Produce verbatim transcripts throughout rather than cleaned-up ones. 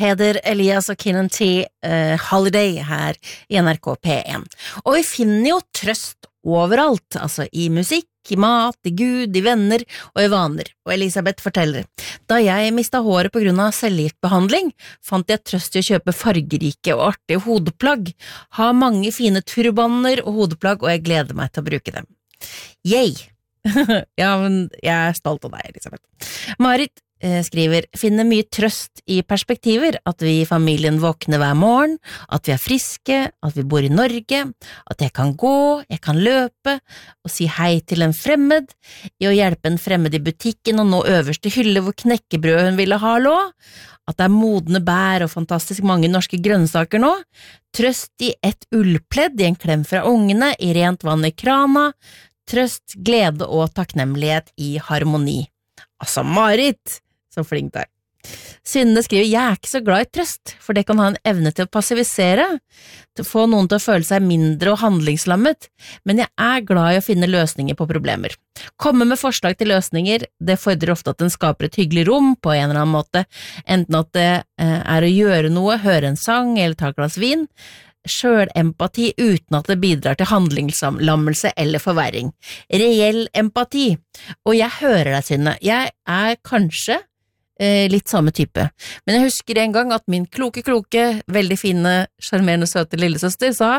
Peder Elias og Kenan T. Uh, Holiday her i N R K P en. Og vi finner jo trøst overalt, altså i musikk, i mat, i Gud, i venner og i vaner. Og Elisabeth forteller, da jeg mistet håret på grunn av cellegiftbehandling, fant jeg trøst i å kjøpe fargerike og artige hodeplagg, ha mange fine turbaner og hodeplagg, og jeg gleder meg til å bruke dem. Yay! Ja, men jeg er stolt av deg, Elisabeth. Marit skriver, finner mye trøst i perspektiver, at vi i familien våkner hver morgen, at vi er friske, at vi bor i Norge, at jeg kan gå, jeg kan løpe, og si hei til en fremmed, i å hjelpe en fremmed i butikken og nå øverste hylle hvor knekkebrød hun ville ha lå, at det er modne bær og fantastisk mange norske grønnsaker nå, trøst i et ullpledd, i en klem fra ungene, i rent vann i krana, trøst, glede og takknemlighet i harmoni. Altså, Marit! Så flink der. Synne skriver, jeg er ikke så glad i trøst, for det kan ha en evne til å passivisere, til å få noen til å føle seg mindre og handlingslammet, men jeg er glad i å finne løsninger på problemer. Komme med forslag til løsninger, det fordrer ofte at den skaper et hyggelig rom på en eller annen måte, enten at det er å gjøre noe, høre en sang eller ta et glass vin, selvempati uten at det bidrar til handlingslammelse eller forverring. Reell empati. Og jeg hører deg, Synne. Jeg er kanskje eh, litt samme type. Men jeg husker en gang at min kloke, kloke, veldig fine, charmerende, søte lillesøster sa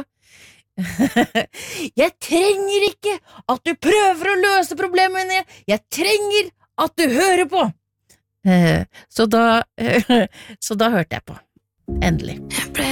jeg trenger ikke at du prøver å løse problemene, jeg trenger at du hører på. Eh, så da, eh, så da hørte jeg på. Endelig.